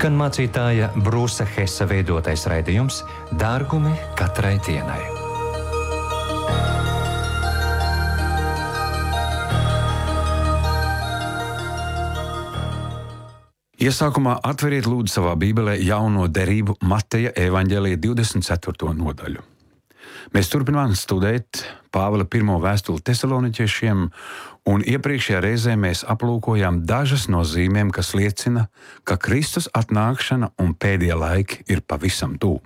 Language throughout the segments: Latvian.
Skan mācītāja Brūsa Hesa veidotais raidījums Dārgumi katrai dienai. Iesākumā atveriet lūdzu savā bībelē Jauno derību Mateja evaņģēlija 24. nodaļu. Mēs turpinām studēt Pāvila pirmo vēstuli tesaloniķiešiem, un iepriekšējā reizē mēs aplūkojām dažas no zīmēm, kas liecina, ka Kristus atnākšana un pēdējie laiki ir pavisam tuvu.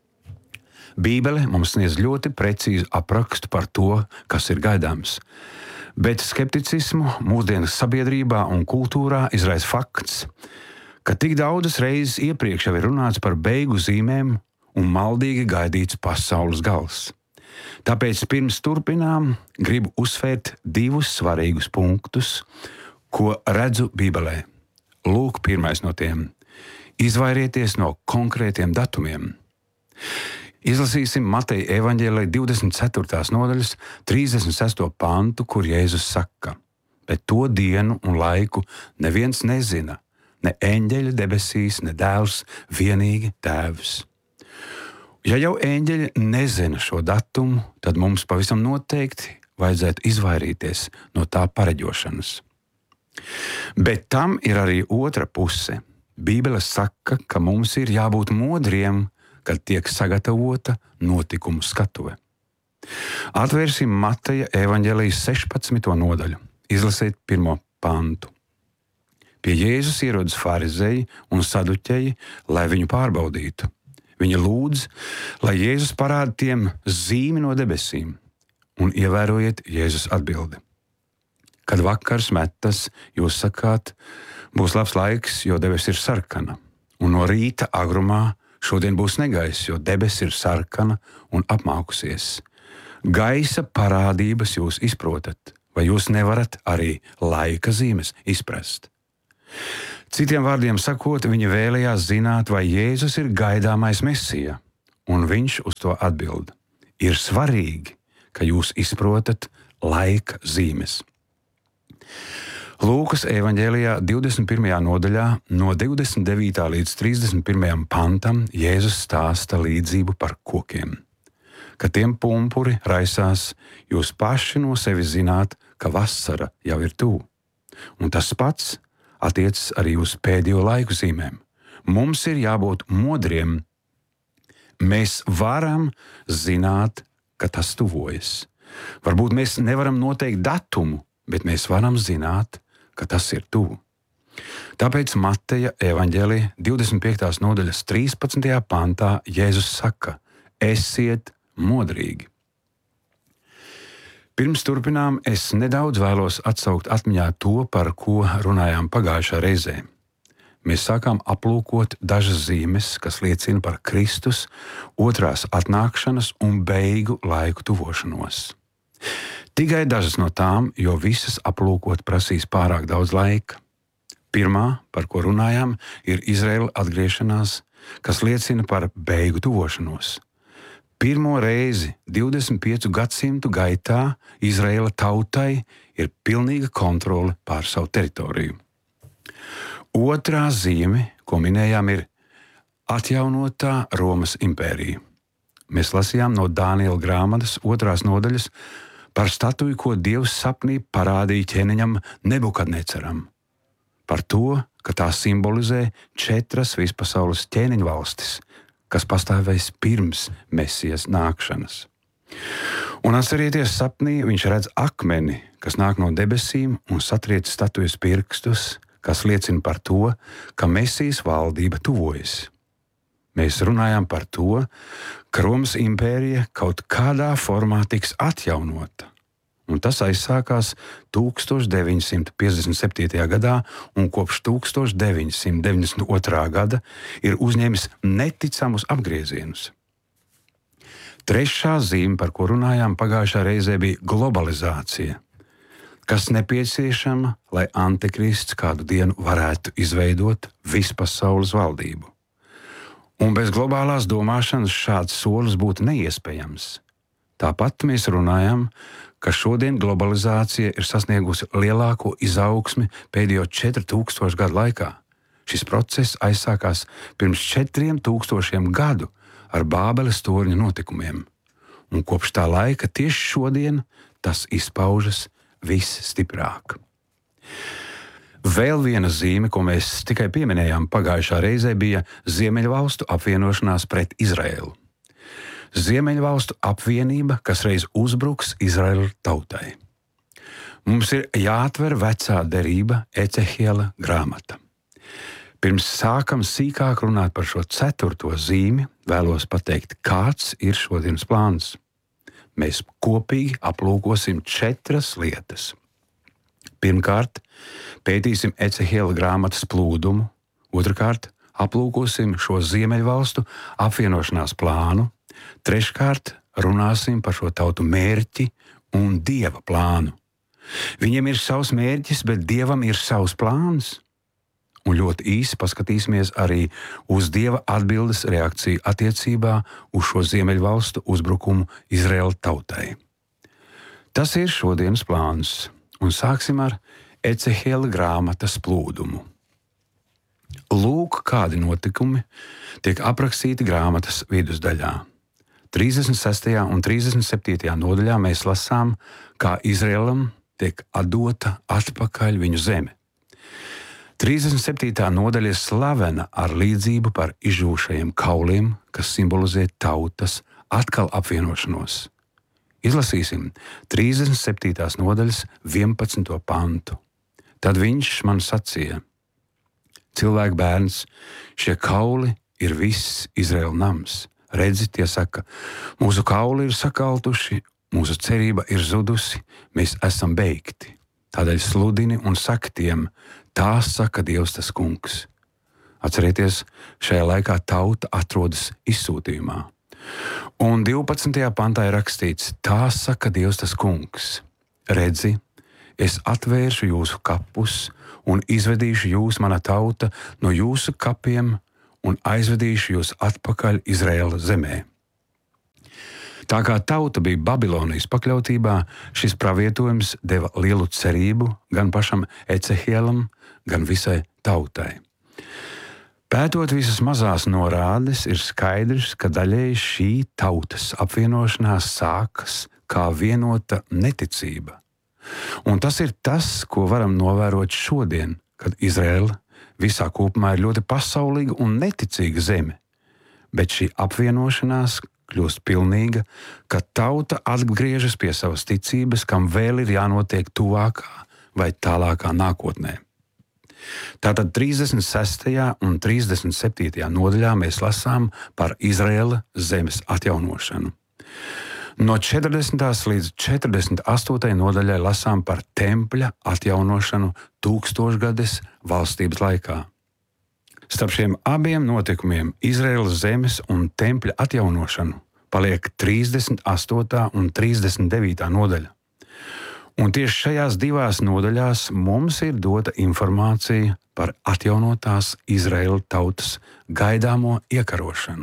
Bībele mums sniedz ļoti precīzu aprakstu par to, kas ir gaidāms. Bet skepticismu mūsdienas sabiedrībā un kultūrā izraisa fakts, ka tik daudzas reizes iepriekš jau ir runāts par beigu zīmēm un maldīgi gaidīts pasaules gals. Tāpēc pirms turpinām gribu uzsvērt divus svarīgus punktus, ko redzu Bībelē. Lūk, pirmais no tiem – izvairieties no konkrētiem datumiem. Izlasīsim Mateja evaņģēlija 24. nodaļas 36. pantu, kur Jēzus saka: bet to dienu un laiku neviens nezina, ne eņģeļi debesīs, ne dēls, vienīgi Tēvs. Ja jau eņģeļi nezina šo datumu, tad mums pavisam noteikti vajadzētu izvairīties no tā pareģošanas. Bet tam ir arī otra puse. Bībele saka, ka mums ir jābūt modriem, kad tiek sagatavota notikumu skatuve. Atvērsim Mateja evaņģēlijas 16. nodaļu. Izlasiet 1. pantu. Pie Jēzus ierodas farizeji un saduķeji, lai viņu pārbaudītu. Viņi lūdz, lai Jēzus parāda tiem zīmi no debesīm, un ievērojiet Jēzus atbildi. Kad vakars metas, jūs sakāt, būs labs laiks, jo debesis ir sarkana, un no rīta agrumā šodien būs negaiss, jo debesis ir sarkana un apmākusies. Gaisa parādības jūs izprotat, vai jūs nevarat arī laika zīmes izprast? Citiem vārdiem sakot, viņi vēlējās zināt, vai Jēzus ir gaidāmais Mesija, un viņš uz to atbild: ir svarīgi, ka jūs izprotat laika zīmes. Lūkas evaņģēlijā 21. nodaļā no 29. līdz 31. pantam Jēzus stāsta līdzību par kokiem. Kad tiem pumpuri raisās, jūs paši no sevis zināt, ka vasara jau ir tuvu. Un tas pats attiecas arī uz pēdējo laiku zīmēm. Mums ir jābūt modriem. Mēs varam zināt, ka tas tuvojas. Varbūt mēs nevaram noteikt datumu, bet mēs varam zināt, ka tas ir tuvu. Tāpēc Mateja evaņģēlija 25. nodaļas 13. pantā Jēzus saka: esiet modrīgi. Pirms turpinām, es nedaudz vēlos atsaukt atmiņā to, par ko runājām pagājušā reizē. Mēs sākām aplūkot dažas zīmes, kas liecina par Kristus otrās atnākšanas un beigu laiku tuvošanos. Tikai dažas no tām, jo visas aplūkot prasīs pārāk daudz laika. Pirmā, par ko runājām, ir Izraēla atgriešanās, kas liecina par beigu tuvošanos. Pirmo reizi 25 gadsimtu gaitā Izraēla tautai ir pilnīga kontrole pār savu teritoriju. Otrā zīme, ko minējām, ir atjaunotā Romas impērija. Mēs lasījām no Dāniela grāmatas 2. nodaļas par statuju, ko Dievs sapnī parādīja ķēniņam Nebukadneceram. Par to, ka tā simbolizē 4 vispasaules ķēniņu valstis, kas pastāvēs pirms Mesijas nākšanas. Un atcerieties, sapnī viņš redz akmeni, kas nāk no debesīm un satriec statujas pirkstus, kas liecina par to, ka Mesijas valdība tuvojas. Mēs runājām par to, ka Romas impērija kaut kādā formā tiks atjaunota. Un tas aizsākās 1957. gadā, un kopš 1992. gada ir uzņēmis neticamus apgriezienus. Trešā zīme, par ko runājām pagājušā reizē, bija globalizācija, kas nepieciešama, lai Antikrists kādu dienu varētu izveidot vispasaules valdību. Un bez globālās domāšanas šāds solis būtu neiespējams. Tāpat mēs runājam, ka šodien globalizācija ir sasniegusi lielāko izaugsmi pēdējo 4000 gadu laikā. Šis process aizsākās pirms 4000 gadu ar Bābeles torņa notikumiem, un kopš tā laika tieši šodien tas izpaužas visstiprāk. Vēl viena zīme, ko mēs tikai pieminējām pagājušā reizē, bija Ziemeļvalstu apvienošanās pret Izraēlu. Ziemeļvalstu apvienība, kas reiz uzbruks Izraēla tautai. Mums ir jāatver vecā derība Ecehiela grāmata. Pirms sākam sīkāk runāt par šo 4. zīmi, vēlos pateikt, kāds ir šodienas plāns. Mēs kopīgi aplūkosim 4 lietas. Pirmkārt, pētīsim Ecehiela grāmatas plūdumu, otrkārt, aplūkosim šo Ziemeļvalstu apvienošanās plānu, treškārt, runāsim par šo tautu mērķi un Dieva plānu. Viņiem ir savs mērķis, bet Dievam ir savs plāns. Un ļoti īsi paskatīsimies arī uz Dieva atbildes reakciju attiecībā uz šo Ziemeļvalstu uzbrukumu Izraēla tautai. Tas ir šodienas plāns. Un sāksim ar Ecehiela grāmatas plūdumu. Lūk, kādi notikumi tiek aprakstīti grāmatas vidusdaļā. 36. un 37. nodaļā mēs lasām, kā Izraēlam tiek atdota atpakaļ viņu zeme. 37. nodaļa ir slavena ar līdzību par izžūšajiem kauliem, kas simbolizē tautas atkal apvienošanos. Izlasīsim 37. nodaļas 11. pantu. Tad viņš man sacīja: cilvēka bērns, šie kauli ir viss Izraēla nams. Redzi, tie saka, mūsu kauli ir sakaltuši, mūsu cerība ir zudusi, mēs esam beigti. Tādēļ sludini un saki tiem, tā saka Dievs tas kungs. Atcerieties, šajā laikā tauta atrodas izsūtījumā. Un 12. pantā ir rakstīts, tā saka Dievs tas kungs. Redzi, es atvēršu jūsu kapus un izvedīšu jūs, mana tauta, no jūsu kapiem un aizvedīšu jūs atpakaļ Izraēla zemē. Tā kā tauta bija Babilonijas pakļautībā, šis pravietojums deva lielu cerību gan pašam Ecehielam, gan visai tautai. Pētot visas mazās norādes, ir skaidrs, ka daļēji šī tautas apvienošanās sākas kā vienota neticība. Un tas ir tas, ko varam novērot šodien, kad Izraēla visā kopumā ir ļoti pasaulīga un neticīga zeme. Bet šī apvienošanās kļūst pilnīga, kad tauta atgriežas pie savas ticības, kam vēl ir jānotiek tuvākā vai tālākā nākotnē. Tātad 36. un 37. nodaļā mēs lasām par Izraēla zemes atjaunošanu. No 40. līdz 48. nodaļai lasām par tempļa atjaunošanu tūkstošgades valstības laikā. Starp šiem abiem notikumiem, Izraēlas zemes un tempļa atjaunošanu, paliek 38. un 39. nodaļa. Un tieši šajās divās nodaļās mums ir dota informācija par atjaunotās Izraēla tautas gaidāmo iekarošanu.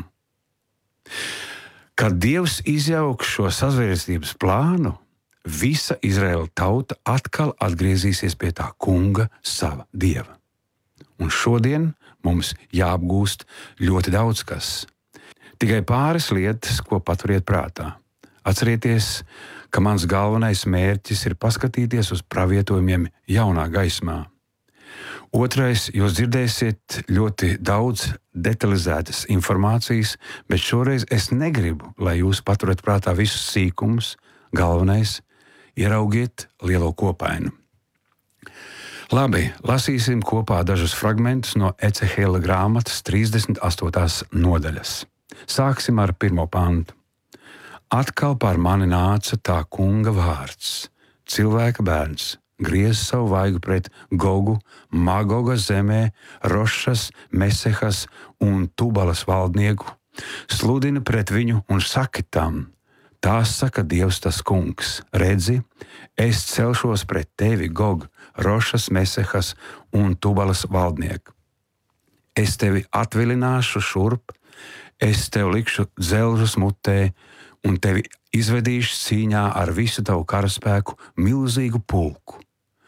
Kad Dievs izjauks šo sazvērstības plānu, visa Izraēla tauta atkal atgriezīsies pie tā kunga, sava Dieva. Un šodien mums jāapgūst ļoti daudz kas. Tikai pāris lietas, ko paturiet prātā. Atcerieties, ka mans galvenais mērķis ir paskatīties uz pravietojumiem jaunā gaismā. Otrais, jūs dzirdēsiet ļoti daudz detalizētas informācijas, bet šoreiz es negribu, lai jūs paturat prātā visus sīkumus. Galvenais, ieraugiet lielo kopainu. Labi, lasīsim kopā dažus fragmentus no Ecehiela grāmatas 38. nodaļas. Sāksim ar 1. pantu. Atkal par mani nāca tā kunga vārds, cilvēka bērns, griez savu vaigu pret Gogu, Magoga zemē, Rošas, Mesehas un Tubalas valdnieku, sludina pret viņu un saki tam, tā saka Dievs tas kungs, redzi, es celšos pret tevi, Gog, Rošas, Mesehas un Tubalas valdnieku. Es tevi atvilināšu šurp, es tev likšu dzelžus mutē, un tevi izvedīšu cīņā ar visu tavu karaspēku milzīgu pulku.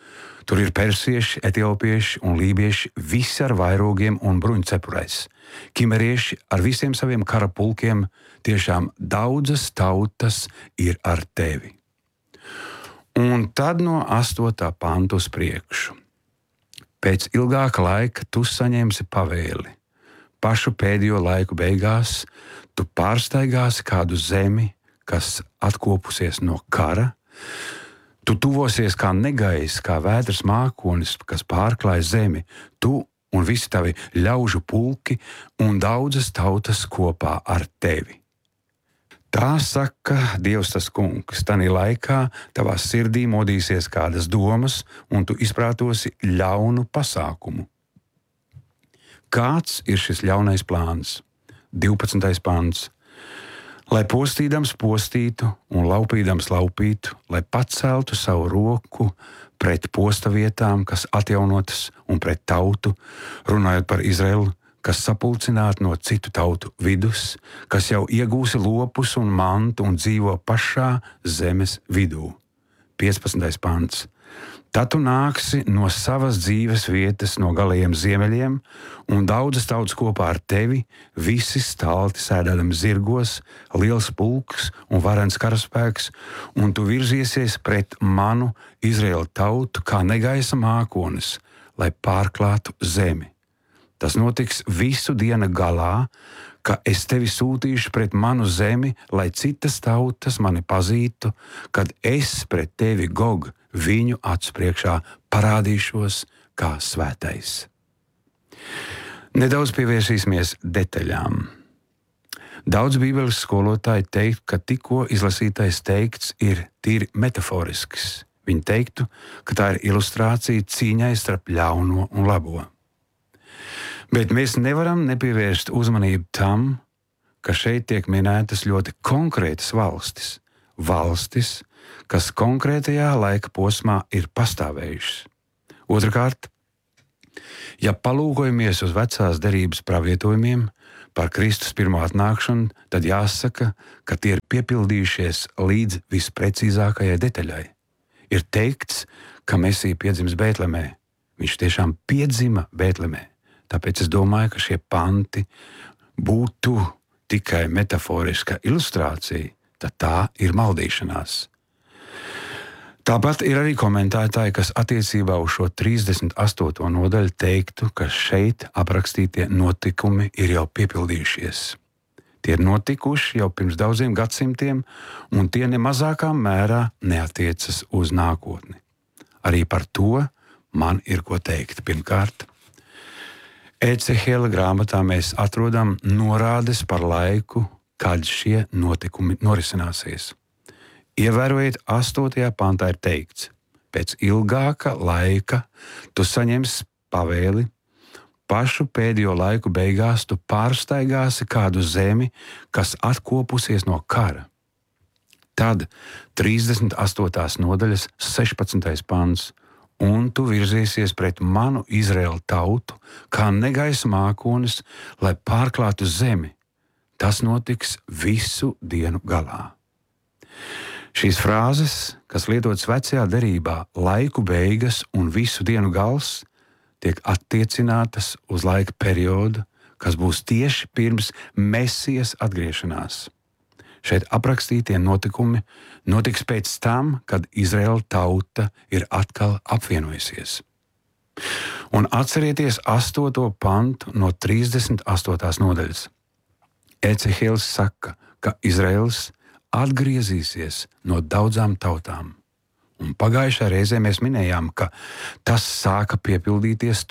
Tur ir persieši, etiopieši un lībieši, visi ar vairogiem un bruņcepurēs. Kimerieši ar visiem saviem karapulkiem, tiešām daudzas tautas ir ar tevi. Un tad no 8. panta uz priekšu. Pēc ilgāka laika tu saņemsi pavēli. Pašu pēdējo laiku beigās tu pārstaigāsi kādu zemi, kas atkopusies no kara. Tu tuvosies kā negaiss, kā vētras mākonis, kas pārklāj zemi. Tu un visi tavi ļaužu pulki un daudzas tautas kopā ar tevi. Tā saka Dievs tas kungs. Tanī laikā tavā sirdī modīsies kādas domas, un tu izprātosi ļaunu pasākumu. Kāds ir šis ļaunais plāns? 12. pants. Lai postīdams postītu un laupīdams laupītu, lai paceltu savu roku pret posta vietām, kas atjaunotas, un pret tautu, runājot par Izraelu, kas sapulcināta no citu tautu vidus, kas jau iegūsi lopus un mantu un dzīvo pašā zemes vidū. 15. pants. Tad tu nāksi no savas dzīves vietas, no galējiem ziemeļiem, un daudzas tautas kopā ar tevi, visi stalti sēdādami zirgos, liels pulks un varens karaspēks, un tu virziesies pret manu Izraēlu tautu kā negaisa mākonis, lai pārklātu zemi. Tas notiks visu dienu galā, ka es tevi sūtīšu pret manu zemi, lai citas tautas mani pazītu, kad es pret tevi Gog viņu acu priekšā parādīšos kā svētais. Nedaudz pievērsīsimies detaļām. Daudz bībeles skolotāji teikt, ka tikko izlasītais teikts ir tīri metaforisks. Viņi teiktu, ka tā ir ilustrācija cīņai starp ļauno un labo. Bet mēs nevaram nepievērst uzmanību tam, ka šeit tiek minētas ļoti konkrētas valstis. Valstis, kas konkrētajā laika posmā ir pastāvējušas. Otrakārt, ja palūkojamies uz vecās derības pravietojumiem par Kristus pirmo atnākšanu, tad jāsaka, ka tie ir piepildījušies līdz visprecīzākajai detaļai. Ir teikts, ka Mesija piedzims Bētlemē. Viņš tiešām piedzima Bētlemē. Tāpēc es domāju, ka šie panti būtu tikai metaforiska ilustrācija, tad tā ir maldīšanās. Tāpat ir arī komentētāji, kas attiecībā uz šo 38. nodaļu teiktu, ka šeit aprakstītie notikumi ir jau piepildījušies. Tie ir notikuši jau pirms daudziem gadsimtiem, un tie nemazākā mērā neatiecas uz nākotni. Arī par to man ir ko teikt. Pirmkārt, Ecehēla grāmatā mēs atrodam norādes par laiku, kad šie notikumi norisināsies. Ievērojiet, 8. pantā ir teikts, pēc ilgāka laika tu saņemsi pavēli, pašu pēdējo laiku beigās tu pārstaigāsi kādu zemi, kas atkopusies no kara. Tad 38. nodaļas 16. pants. Un tu virzīsies pret manu Izraēlu tautu, kā negaisa mākonis, lai pārklātu zemi. Tas notiks visu dienu galā. Šīs frāzes, kas lietotas vecajā derībā, laiku beigas un visu dienu gals, tiek attiecinātas uz laika periodu, kas būs tieši pirms Mesijas atgriešanās. Šeit aprakstītie notikumi notiks pēc tam, kad Izraēla tauta ir atkal apvienojusies. Un atcerieties 8. pantu no 38. nodaļas. Ecehēls saka, ka Izraēls atgriezīsies no daudzām tautām. Un pagājušā reizē mēs minējām, ka tas sāka piepildīties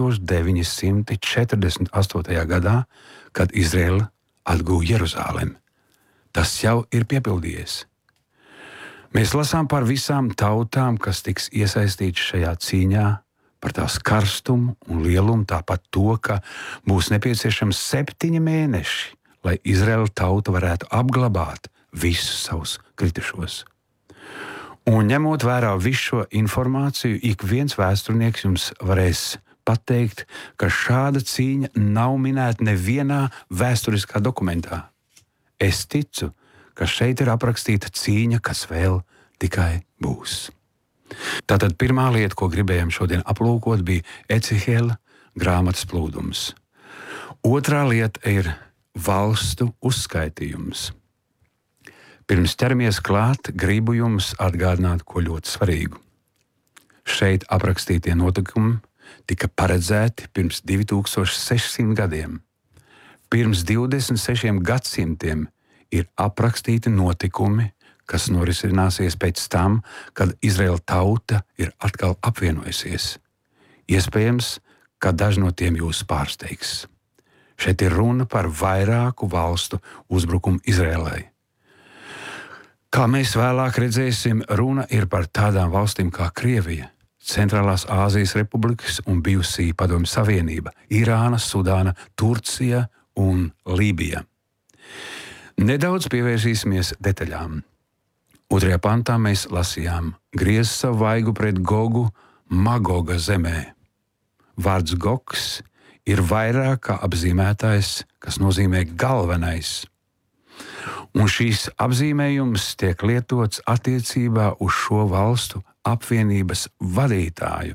1948. gadā, kad Izraēla atguva Jeruzalemi. Tas jau ir piepildījies. Mēs lasām par visām tautām, kas tiks iesaistītas šajā cīņā, par tās karstumu un lielumu, tāpat to, ka būs nepieciešams 7 mēneši, lai Izraēla tauta varētu apglabāt visus savus kritušos. Un ņemot vērā visu šo informāciju, ik viens vēsturnieks jums varēs pateikt, ka šāda cīņa nav minēta nevienā vēsturiskā dokumentā. Es ticu, ka šeit ir aprakstīta cīņa, kas vēl tikai būs. Tātad pirmā lieta, ko gribējām šodien aplūkot, bija Ecehēla grāmatas plūdums. Otrā lieta ir valstu uzskaitījums. Pirms ķeramies klāt, gribu jums atgādināt ko ļoti svarīgu. Šeit aprakstītie notikumi tika paredzēti pirms 2600 gadiem. Pirms 26 gadsimtiem ir aprakstīti notikumi, kas norisināsies pēc tam, kad Izraēla tauta ir atkal apvienojusies. Iespējams, ka daži no tiem jūs pārsteigs. Šeit ir runa par vairāku valstu uzbrukumu Izraēlai. Kā mēs vēlāk redzēsim, runa ir par tādām valstīm kā Krievija, Centrālās Āzijas republikas un bijusī Padomju Savienība, Irāna, Sudāna, Turcija un Lībija. Nedaudz pievērsīsimies detaļām. 2. pantā mēs lasījām: griez savu vaigu pret Gogu Magoga zemē. Vārds Gogs ir vairāk kā apzīmētājs, kas nozīmē galvenais. Un šīs apzīmējums tiek lietots attiecībā uz šo valstu apvienības vadītāju.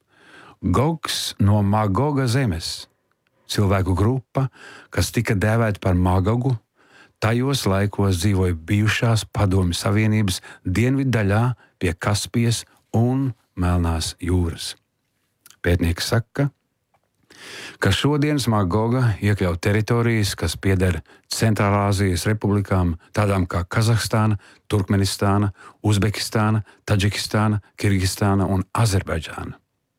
Gogs no Magoga zemes, cilvēku grupa, kas tika dēvēta par Magogu, tajos laikos dzīvoja bijušās Padomju Savienības dienvidu daļā pie Kaspijas un Melnās jūras. Pētnieks saka, ka šodienas Magoga iekļauj teritorijas, kas pieder Centrālāzijas republikām, tādām kā Kazahstāna, Turkmenistāna, Uzbekistāna, Taģikistāna, Kirgistāna un Azerbaidžāna.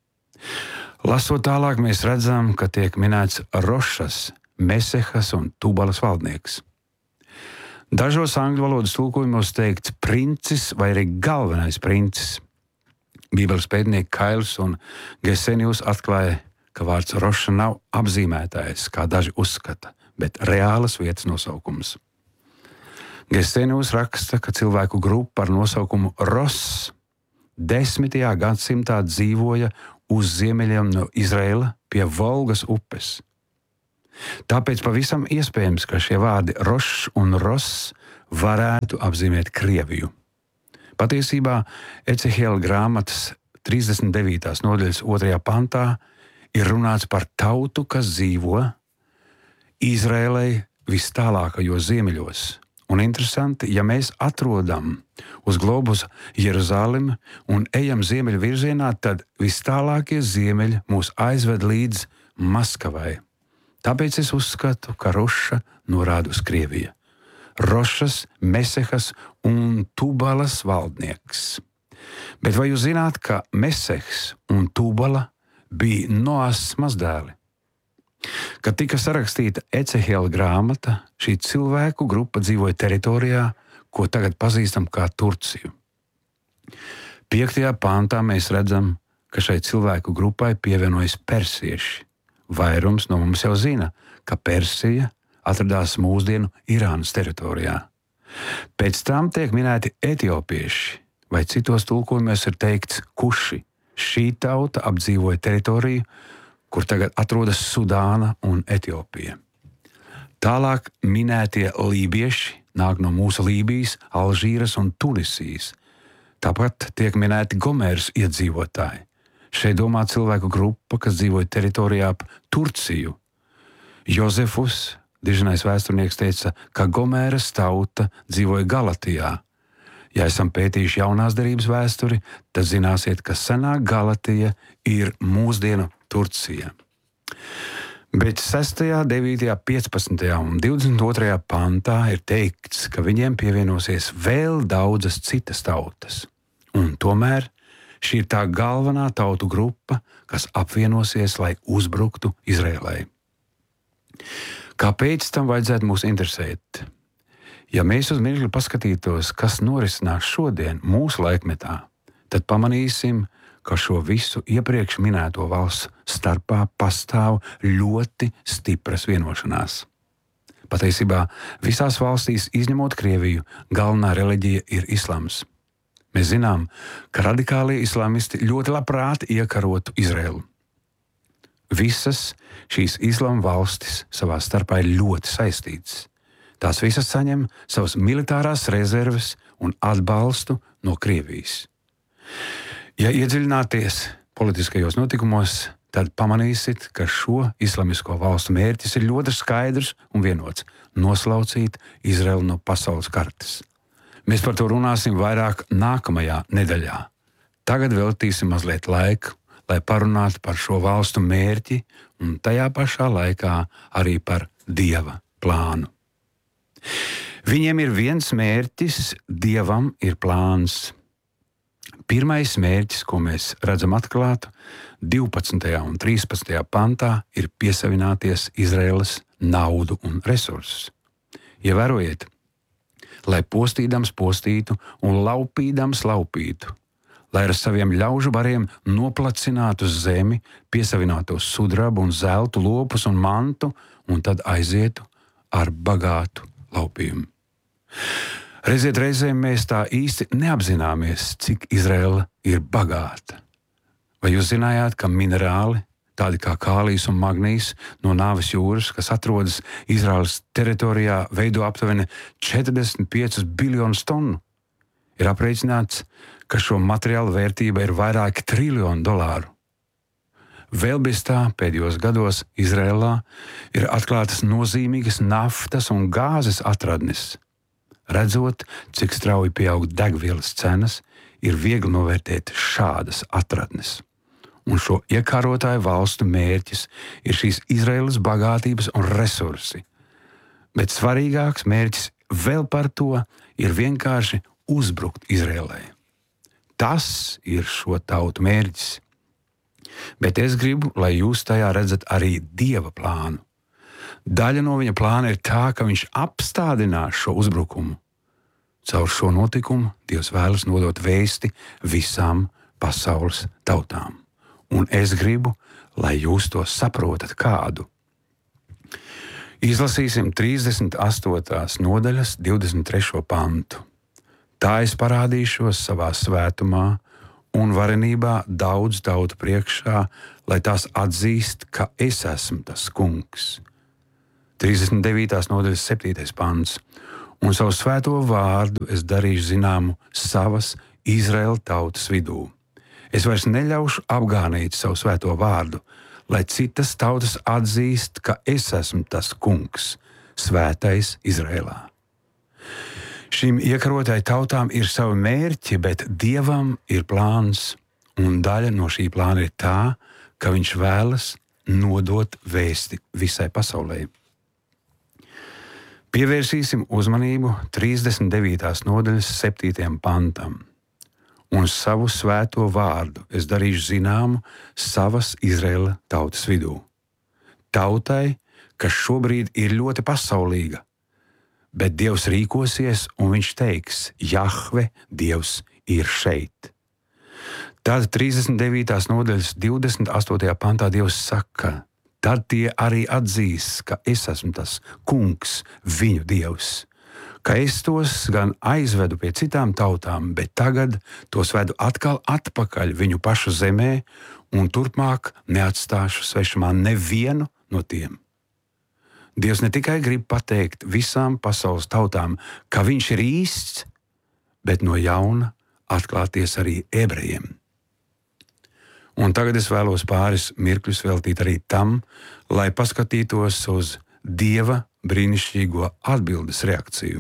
Lasot tālāk, mēs redzam, ka tiek minēts Rošas, Mesehas un Tubalas valdnieks. Dažos angļu valodas tulkojumos teikts princis vai arī galvenais princis. Bībeles pētnieki Kails un Gesenijus atklāja, ka vārds Roša nav apzīmētājs, kā daži uzskata, bet reālas vietas nosaukums. Gesenijus raksta, ka cilvēku grupa ar nosaukumu Ross 10. gadsimtā dzīvoja uz ziemeļiem no Izraēla pie Volgas upes. Tāpēc pavisam iespējams, ka šie vārdi Rošs un Ross varētu apzīmēt Krieviju. Patiesībā Ecehēla grāmatas 39. nodaļas 2. pantā ir runāts par tautu, kas dzīvo Izraēlai vis tālākajos ziemeļos. Un interesanti, ja mēs atrodam uz globusa Jeruzalemi un ejam ziemeļu virzienā, tad vis tālākie ziemeļi mūs aizved līdz Maskavai. Tāpēc es uzskatu, ka Roša norāda uz Krieviju. Rošas, Mesehas un Tubalas valdnieks. Bet vai jūs zināt, ka Mesehs un Tubala bija Noas mazdēli? Kad tika sarakstīta Ecehēla grāmata, šī cilvēku grupa dzīvoja teritorijā, ko tagad pazīstam kā Turciju. 5. pāntā mēs redzam, ka šai cilvēku grupai pievienojas persieši. Vairums no mums jau zina, ka Persija atradās mūsdienu Irānas teritorijā. Pēc tam tiek minēti etiopieši, vai citos tulkojumos ir teikts kuši. Šī tauta apdzīvoja teritoriju, kur tagad atrodas Sudāna un Etiopija. Tālāk minētie lībieši nāk no mūsu Lībijas, Alžīras un Tunisijas. Tāpat tiek minēti Gomēras iedzīvotāji. Šeit domā cilvēku grupa, kas dzīvoja teritorijā ap Turciju. Jozefus, diženais vēsturnieks, teica, ka Gomēras tauta dzīvoja Galatijā. Ja esam pētījuši jaunās derības vēsturi, tad zināsiet, ka senā Galatija ir mūsdienu Turcija. Bet 6., 9., 15. un 22. pantā ir teikts, ka viņiem pievienosies vēl daudzas citas tautas. Un tomēr šī ir tā galvenā tautu grupa, kas apvienosies, lai uzbruktu Izraēlai. Kāpēc tam vajadzētu mūs interesēt? Ja mēs uz mirkli paskatītos, kas norisinās šodien mūsu laikmetā, tad pamanīsim, ka šo visu iepriekš minēto valstu starpā pastāv ļoti stipras vienošanās. Patiesībā visās valstīs, izņemot Krieviju, galvenā reliģija ir islams. Mēs zinām, ka radikālie islamisti ļoti labprāt iekarotu Izraēlu. Visas šīs islama valstis savā starpā ir ļoti saistītas. Tās visas saņem savas militārās rezerves un atbalstu no Krievijas. Ja iedziļināties politiskajos notikumos, tad pamanīsiet, ka šo islamisko valstu mērķis ir ļoti skaidrs un vienots – noslaucīt Izraelu no pasaules kartes. Mēs par to runāsim vairāk nākamajā nedēļā. Tagad veltīsim mazliet laiku, lai parunātu par šo valstu mērķi un tajā pašā laikā arī par Dieva plānu. Viņiem ir viens mērķis, Dievam ir plāns. Pirmais mērķis, ko mēs redzam atklātu, 12. un 13. pantā, ir piesavināties Izraēlas naudu un resursus. Ievērojiet, lai postīdams postītu un laupīdams laupītu, lai ar saviem ļaužu bariem noplacinātu zemi, piesavinātos sudrabu un zeltu, lopus un mantu, un tad aizietu ar bagātu laupījumu. Reizēm mēs tā īsti neapzināmies, cik Izraela ir bagāta. Vai jūs zinājāt, ka minerāli, tādi kā kālijs un magnijs no Nāves jūras, kas atrodas Izraēlas teritorijā, veido aptuveni 45 biljonus tonu? Ir aprēķināts, ka šo materiālu vērtība ir vairāki triljoni dolāru. Vēl bez tā pēdējos gados Izraēlā ir atklātas nozīmīgas naftas un gāzes atradnes. Redzot, cik strauji pieaug degvielas cenas, ir viegli novērtēt šādas atradnes. Un šo iekārotāju valstu mērķis ir šīs Izraēlas bagātības un resursi. Bet svarīgāks mērķis vēl par to ir vienkārši uzbrukt Izraēlai. Tas ir šo tautu mērķis. Bet es gribu, lai jūs tajā redzat arī Dieva plānu. Daļa no viņa plāna ir tā, ka viņš apstādinās šo uzbrukumu. Caur šo notikumu Dievs vēlas nodot vēsti visām pasaules tautām. Un es gribu, lai jūs to saprotat kādu. Izlasīsim 38. nodaļas 23. pantu. Tā es parādīšos savā svētumā un varenībā daudz tautu priekšā, lai tās atzīst, ka es esmu tas kungs. 39. nodaļas 7. pants. Un savu svēto vārdu es darīšu zināmu savas Izraēla tautas vidū. Es vairs neļaušu apgānīt savu svēto vārdu, lai citas tautas atzīst, ka es esmu tas kungs, svētais Izraēlā. Šīm iekarotai tautām ir savi mērķi, bet Dievam ir plāns, un daļa no šī plāna ir tā, ka viņš vēlas nodot vēsti visai pasaulē. Pievērsīsim uzmanību 39. nodaļas 7. pantam. Un savu svēto vārdu es darīšu zināmu savas Izraēla tautas vidū. Tautai, kas šobrīd ir ļoti pasaulīga, bet Dievs rīkosies un viņš teiks, Jahve, Dievs ir šeit. Tad 39. nodaļas 28. pantā Dievs saka, tad tie arī atzīs, ka es esmu tas kungs, viņu Dievs, ka es tos gan aizvedu pie citām tautām, bet tagad tos vedu atkal atpakaļ viņu pašu zemē un turpmāk neatstāšu svešumā nevienu no tiem. Dievs ne tikai grib pateikt visām pasaules tautām, ka viņš ir īsts, bet no jauna atklāties arī ebrejiem. Un tagad es vēlos pāris mirkļus veltīt arī tam, lai paskatītos uz Dieva brīnišķīgo atbildes reakciju.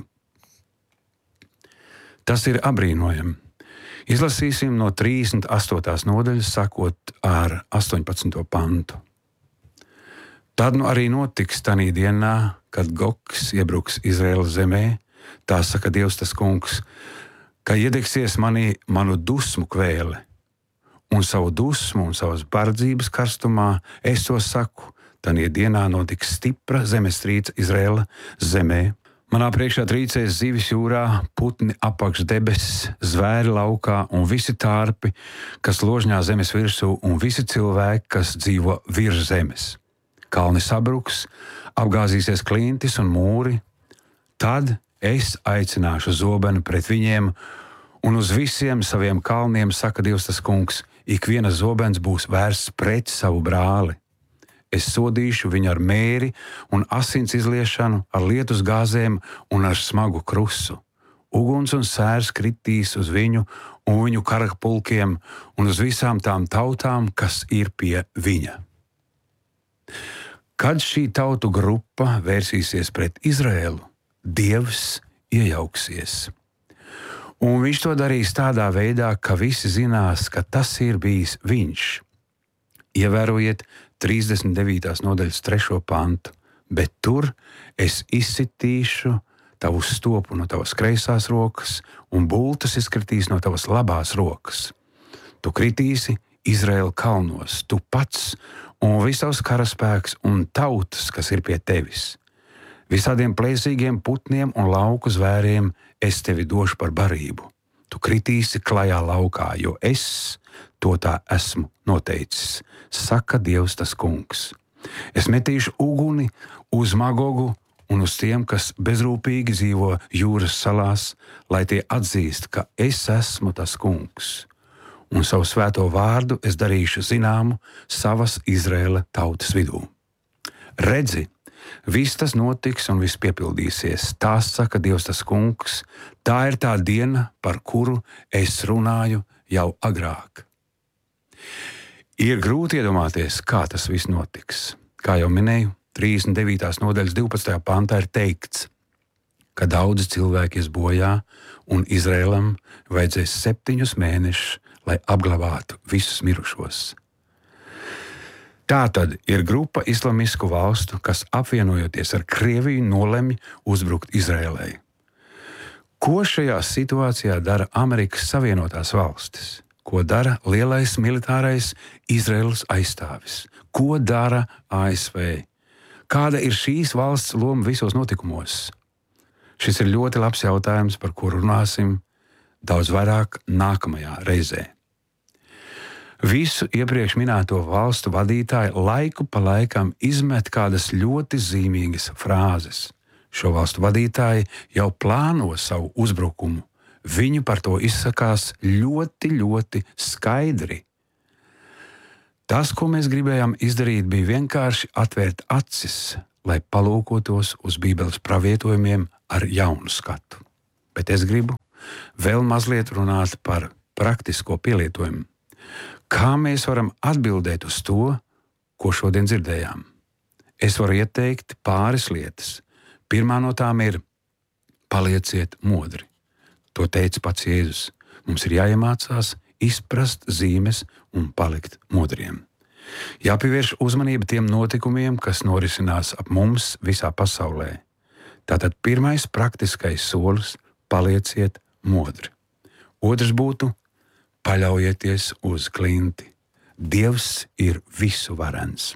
Tas ir apbrīnojami. Izlasīsim no 38. nodaļas, sākot ar 18. pantu. Tad nu arī notiks tanī dienā, kad Gogs iebruks Izraēlas zemē, tā saka Dievs tas kungs, ka iedegsies manu dusmu kvēle, un savu dusmu un savas bardzības karstumā es to saku, tanī dienā notiks stipra zemestrīce Izraēla zemē. Manā priekšā trīcēs zivis jūrā, putni apakš debesis, zvēri laukā un visi tārpi, kas ložņā zemes virsū, un visi cilvēki, kas dzīvo virs zemes. Kalni sabruks, apgāzīsies klintis un mūri. Tad es aicināšu zobenu pret viņiem, un uz visiem saviem kalniem, saka Dievs tas kungs, ik viena zobens būs vērsts pret savu brāli. Es sodīšu viņu ar mēri un asins izliešanu, ar lietus gāzēm un ar smagu krusu. Uguns un sērs kritīs uz viņu un viņu karapulkiem un uz visām tām tautām, kas ir pie viņa. Kad šī tautu grupa vērsīsies pret Izraēlu, Dievs iejauksies. Un viņš to darīs tādā veidā, ka visi zinās, ka tas ir bijis viņš. Ievērojiet 39. nodaļas 3. pantu, bet tur es izsitīšu tavu stopu no tavas kreisās rokas un bultas izkritīs no tavas labās rokas. Tu kritīsi Izraēla kalnos, tu pats un viss tavs karaspēks un tautas, kas ir pie tevis. Visādiem plēsīgiem putniem un lauku zvēriem es tevi došu par barību. Tu kritīsi klajā laukā, jo es to tā esmu noteicis, saka Dievs tas kungs. Es metīšu uguni uz Magogu un uz tiem, kas bezrūpīgi dzīvo jūras salās, lai tie atzīst, ka es esmu tas kungs. Un savu svēto vārdu es darīšu zināmu savas Izraēla tautas vidū. Redzi, viss tas notiks un viss piepildīsies. Tā saka Dievs tas kungs. Tā ir tā diena, par kuru es runāju jau agrāk. Ir grūti iedomāties, kā tas viss notiks. Kā jau minēju, 39. nodaļas 12. pantā ir teikts, ka daudzi cilvēki ies bojā un Izraēlam vajadzēs 7 mēnešus, lai apglabātu visus mirušos. Tā tad ir grupa islamisku valstu, kas apvienojoties ar Krieviju nolemj uzbrukt Izraēlai. Ko šajā situācijā dara Amerikas Savienotās valstis? Ko dara lielais militārais Izraēlas aizstāvis? Ko dara ASV? Kāda ir šīs valsts loma visos notikumos? Šis ir ļoti labs jautājums, par kuru runāsim daudz vairāk nākamajā reizē. Visu iepriekš minēto valstu vadītāji laiku pa laikam izmet kādas ļoti zīmīgas frāzes. Šo valstu vadītāji jau plāno savu uzbrukumu. Viņi par to izsakās ļoti, ļoti skaidri. Tas, ko mēs gribējām izdarīt, bija vienkārši atvērt acis, lai palūkotos uz Bībeles pravietojumiem ar jaunu skatu. Bet es gribu vēl mazliet runāt par praktisko pielietojumu. Kā mēs varam atbildēt uz to, ko šodien dzirdējām? Es varu ieteikt pāris lietas. Pirmā no tām ir palieciet modri. To teica pats Jēzus. Mums ir jāiemācās izprast zīmes un palikt modriem. Jāpievērš uzmanība tiem notikumiem, kas norisinās ap mums visā pasaulē. Tātad pirmais praktiskais solis – palieciet modri. Otrs būtu – paļaujieties uz klinti. Dievs ir visu varens.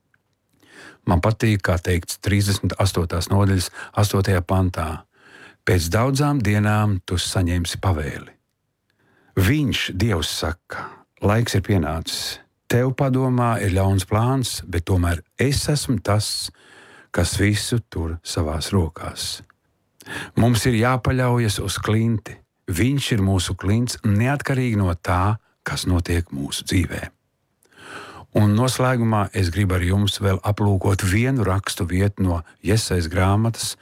Man patīk, kā teikts 38. nodaļas 8. pantā. Pēc daudzām dienām tu saņemsi pavēli. Viņš, Dievs, saka, laiks ir pienācis. Tev padomā ir ļauns plāns, bet tomēr es esmu tas, kas visu tur savās rokās. Mums ir jāpaļaujas uz klinti. Viņš ir mūsu klints neatkarīgi no tā, kas notiek mūsu dzīvē. Un noslēgumā es gribu ar jums vēl aplūkot vienu rakstu vietu no Jesajas grāmatas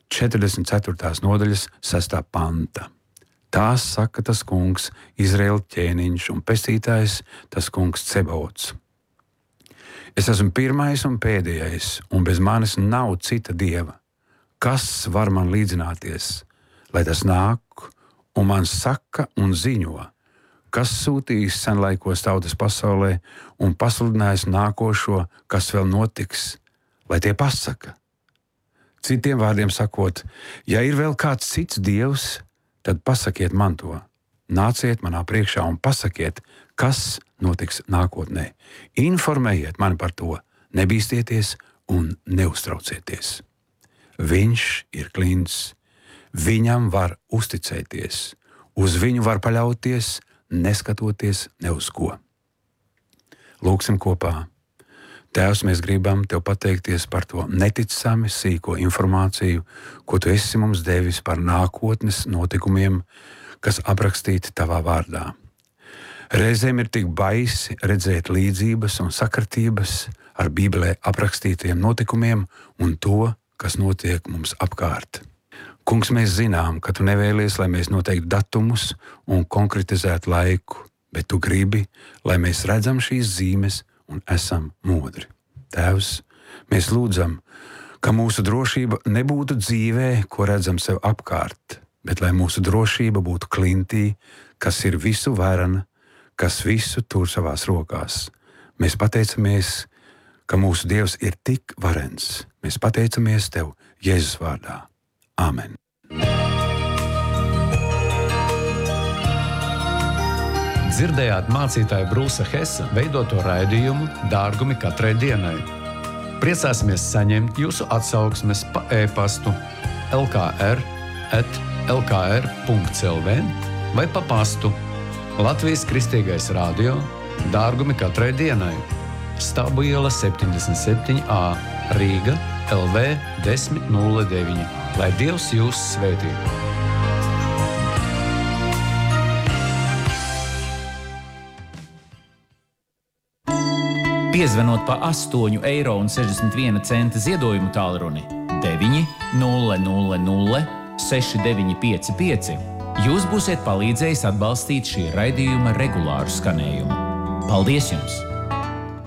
44. nodaļas 6. panta. Tā saka tas kungs, Izraēla ķēniņš un pestītājs, tas kungs Cebaots. Es esmu pirmais un pēdējais, un bez manis nav cita dieva. Kas var man līdzināties, lai tas nāk un man saka un ziņo, kas sūtīs senlaikos tautas pasaulē un pasludinājis nākošo, kas vēl notiks, lai tie pasaka. Citiem vārdiem sakot, ja ir vēl kāds cits dievs, tad pasakiet man to. Nāciet manā priekšā un pasakiet, kas notiks nākotnē. Informējiet mani par to, nebīstieties un neuztraucieties. Viņš ir klints. Viņam var uzticēties, uz viņu var paļauties, neskatoties ne uz ko. Lūksim kopā. Tēvs, mēs gribam tev pateikties par to neticami sīko informāciju, ko tu esi mums devis par nākotnes notikumiem, kas aprakstīti tavā vārdā. Reizēm ir tik baisi redzēt līdzības un sakritības ar Bībelē aprakstītiem notikumiem un to, kas notiek mums apkārt. Kungs, mēs zinām, ka tu nevēlies, lai mēs noteiktu datumus un konkretizētu laiku, bet tu gribi, lai mēs redzam šīs zīmes un esam modri. Tēvs, mēs lūdzam, ka mūsu drošība nebūtu dzīvē, ko redzam sev apkārt, bet lai mūsu drošība būtu klintī, kas ir visu varana, kas visu tur savās rokās. Mēs pateicamies, ka mūsu Dievs ir tik varens. Mēs pateicamies Tev Jēzus vārdā. Āmen. Dzirdējāt mācītāja Brūsa Hesa veidoto raidījumu Dārgumi katrai dienai. Priecāsimies saņemt jūsu atsauksmes pa e-pastu lkr@lkr.lv vai pa pastu Latvijas Kristīgais radio Dārgumi katrai dienai. Stabu iela 77A, Rīga, LV 1009. Lai Dievs jūs svētī! Piezvanot pa 8,61 ziedojumu tālruni 9 000 6955, jūs būsiet palīdzējis atbalstīt šī raidījuma regulāru skanējumu. Paldies jums!